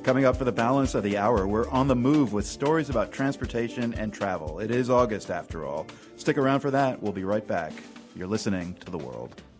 Coming up for the balance of the hour, we're on the move with stories about transportation and travel. It is August, after all. Stick around for that. We'll be right back. You're listening to The World.